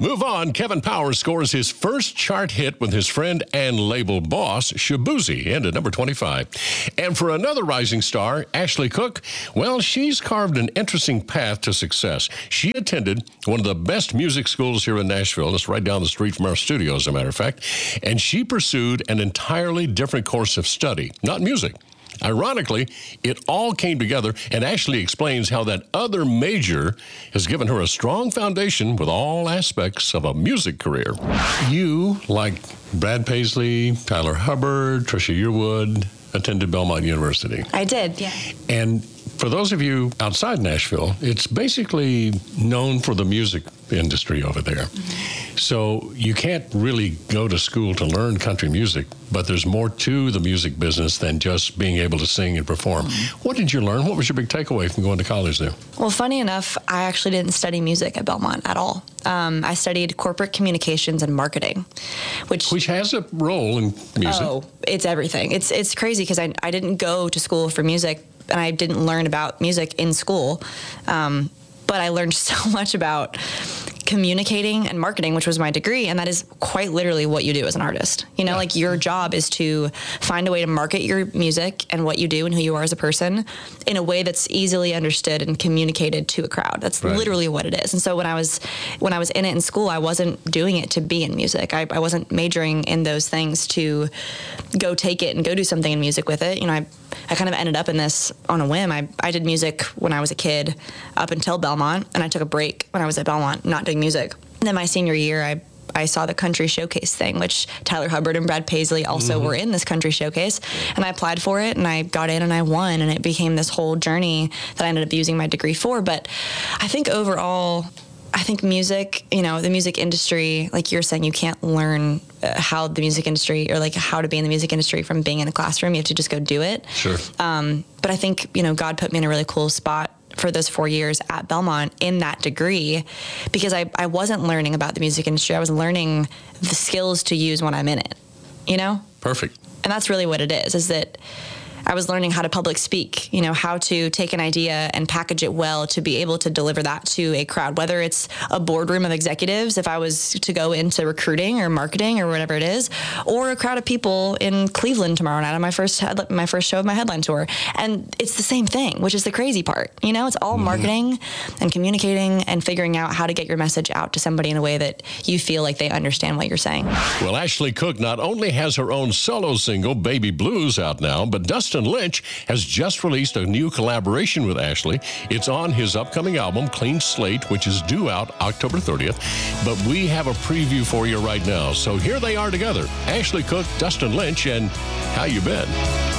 Move on. Kevin Powers scores his first chart hit with his friend and label boss, Shaboozey, and at number 25. And for another rising star, Ashley Cook, well, she's carved an interesting path to success. She attended one of the best music schools here in Nashville. It's right down the street from our studio, as a matter of fact. And she pursued an entirely different course of study, not music. Ironically, it all came together, and Ashley explains how that other major has given her a strong foundation with all aspects of a music career. You, like Brad Paisley, Tyler Hubbard, Trisha Yearwood, attended Belmont University. I did, yeah. And for those of you outside Nashville, it's basically known for the music industry over there. Mm-hmm. So you can't really go to school to learn country music, but there's more to the music business than just being able to sing and perform. Mm-hmm. What did you learn? What was your big takeaway from going to college there? Well, funny enough, I actually didn't study music at Belmont at all. I studied corporate communications and marketing, which has a role in music. Oh, it's everything. It's crazy because I didn't go to school for music, and I didn't learn about music in school, but I learned so much about communicating and marketing, which was my degree, and that is quite literally what you do as an artist. You know, like your job is to find a way to market your music and what you do and who you are as a person in a way that's easily understood and communicated to a crowd. That's literally what it is. And so when I was in it in school, I wasn't doing it to be in music. I wasn't majoring in those things to go take it and go do something in music with it. You know, I kind of ended up in this on a whim. I did music when I was a kid up until Belmont, and I took a break when I was at Belmont, not doing music. And then my senior year, I saw the country showcase thing, which Tyler Hubbard and Brad Paisley also were in this country showcase. And I applied for it, and I got in, and I won, and it became this whole journey that I ended up using my degree for. But I think overall, music, you know, the music industry, like you're saying, you can't learn how the music industry or like how to be in the music industry from being in a classroom. You have to just go do it. Sure. But I think, you know, God put me in a really cool spot for those 4 years at Belmont in that degree, because I wasn't learning about the music industry. I was learning the skills to use when I'm in it, you know? Perfect. And that's really what it is that I was learning how to public speak, you know, how to take an idea and package it well to be able to deliver that to a crowd, whether it's a boardroom of executives, if I was to go into recruiting or marketing or whatever it is, or a crowd of people in Cleveland tomorrow night on my first show of my headline tour. And it's the same thing, which is the crazy part. You know, it's all marketing and communicating and figuring out how to get your message out to somebody in a way that you feel like they understand what you're saying. Well, Ashley Cook not only has her own solo single, Baby Blues, out now, but Dustin Lynch has just released a new collaboration with Ashley. It's on his upcoming album, Clean Slate, which is due out October 30th. But we have a preview for you right now. So here they are together, Ashley Cook, Dustin Lynch, and How You Been?